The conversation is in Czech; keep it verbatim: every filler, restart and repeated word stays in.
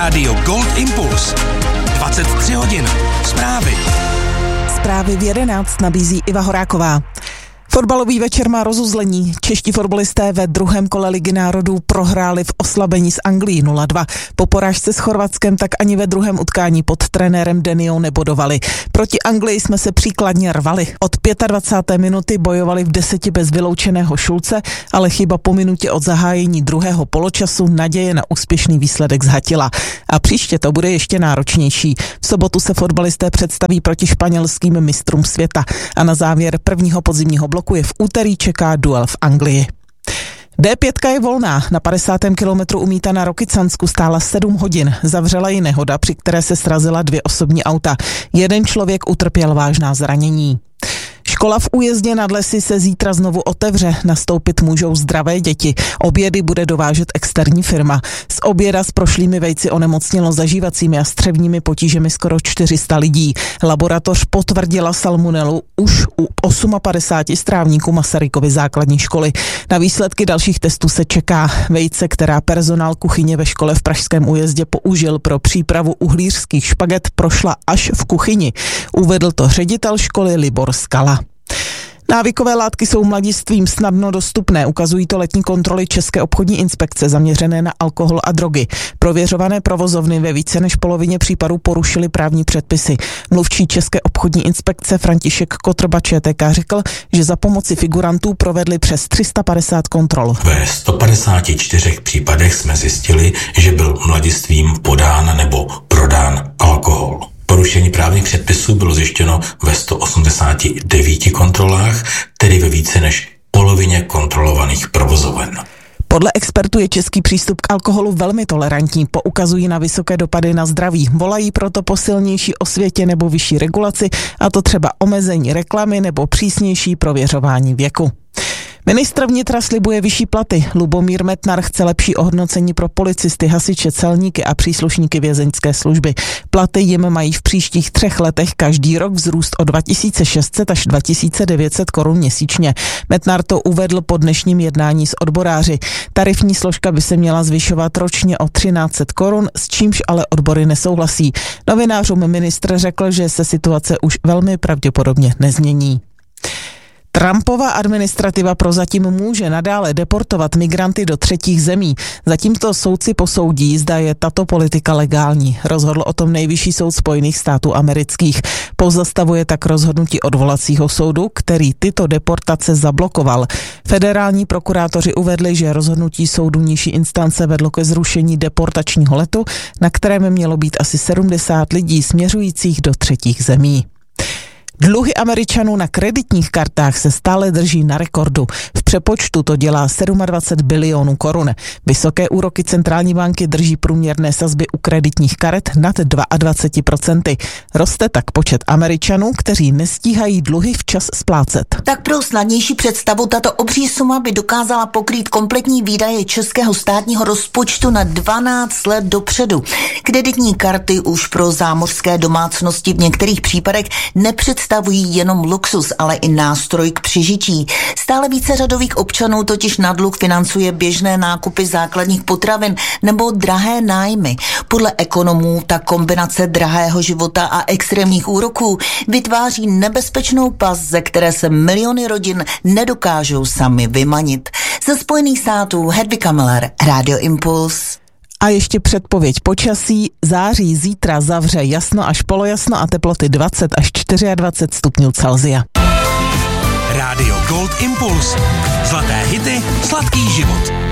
Rádio Gold Impuls. dvacet tři hodin. Zprávy. Zprávy v jedenáct nabízí Iva Horáková. Fotbalový večer má rozuzlení. Čeští fotbalisté ve druhém kole Ligy národů prohráli v oslabení s Anglií nula dva. Po porážce s Chorvatskem tak ani ve druhém utkání pod trenérem Deniou nebodovali. Proti Anglii jsme se příkladně rvali. Od dvacáté páté minuty bojovali v deseti bez vyloučeného Šulce, ale chyba po minutě od zahájení druhého poločasu naděje na úspěšný výsledek zhatila. A příště to bude ještě náročnější. V sobotu se fotbalisté představí proti španělským mistrům světa a na závěr prvního podzimního bloku je v úterý čeká duel v Anglii. dé pět je volná. Na padesátém kilometru umíta na Rokycansku stála sedm hodin. Zavřela ji nehoda, při které se srazila dvě osobní auta. Jeden člověk utrpěl vážná zranění. Škola v Újezdě nad Lesy se zítra znovu otevře. Nastoupit můžou zdravé děti. Obědy bude dovážet externí firma. Z oběda s prošlými vejci onemocnělo zažívacími a střevními potížemi skoro čtyři sta lidí. Laboratoř potvrdila salmonelu už u padesáti osmi strávníků Masarykovy základní školy. Na výsledky dalších testů se čeká. Vejce, která personál kuchyně ve škole v pražském Újezdě použil pro přípravu uhlířských špaget, prošla až v kuchyni. Uvedl to ředitel školy Libor Skala. Návykové látky jsou mladistvím snadno dostupné, ukazují to letní kontroly České obchodní inspekce zaměřené na alkohol a drogy. Prověřované provozovny ve více než polovině případů porušily právní předpisy. Mluvčí České obchodní inspekce František Kotrba Č T K řekl, že za pomoci figurantů provedli přes tři sta padesát kontrol. Ve sto padesáti čtyřech případech jsme zjistili, že byl mladistvím podán nebo prodán alkohol. Porušení právních předpisů bylo zjištěno ve sto osmdesáti devíti kontrolách, tedy ve více než polovině kontrolovaných provozoven. Podle expertů je český přístup k alkoholu velmi tolerantní, poukazují na vysoké dopady na zdraví. Volají proto po silnější osvětě nebo vyšší regulaci, a to třeba omezení reklamy nebo přísnější prověřování věku. Ministr vnitra slibuje vyšší platy. Lubomír Metnar chce lepší ohodnocení pro policisty, hasiče, celníky a příslušníky vězeňské služby. Platy jim mají v příštích třech letech každý rok vzrůst o dva tisíce šest set až dva tisíce devět set korun měsíčně. Metnar to uvedl po dnešním jednání s odboráři. Tarifní složka by se měla zvyšovat ročně o třináct set korun, s čímž ale odbory nesouhlasí. Novinářům ministr řekl, že se situace už velmi pravděpodobně nezmění. Trumpova administrativa prozatím může nadále deportovat migranty do třetích zemí. Zatímco soudci posoudí, zda je tato politika legální. Rozhodl o tom Nejvyšší soud Spojených států amerických. Pozastavuje tak rozhodnutí odvolacího soudu, který tyto deportace zablokoval. Federální prokurátoři uvedli, že rozhodnutí soudu nižší instance vedlo ke zrušení deportačního letu, na kterém mělo být asi sedmdesát lidí směřujících do třetích zemí. Dluhy Američanů na kreditních kartách se stále drží na rekordu. V přepočtu to dělá dvacet sedm bilionů korun. Vysoké úroky centrální banky drží průměrné sazby u kreditních karet nad dvacet dva procent. Roste tak počet Američanů, kteří nestíhají dluhy včas splácet. Tak pro snadnější představu tato obří suma by dokázala pokrýt kompletní výdaje českého státního rozpočtu na dvanáct let dopředu. Kreditní karty už pro zámořské domácnosti v některých případech nepředstavují Stavují jenom luxus, ale i nástroj k přežití. Stále více řadových občanů totiž na dluh financuje běžné nákupy základních potravin nebo drahé nájmy. Podle ekonomů ta kombinace drahého života a extrémních úroků vytváří nebezpečnou past, ze které se miliony rodin nedokážou sami vymanit. Ze Spojených států Hedvika Miller, Radio Impuls. A ještě předpověď počasí. Září zítra zavře jasno až polojasno a teploty dvacet až dvacet čtyři stupňů Celsia. Rádio Gold Impuls. Zlaté hity, sladký život.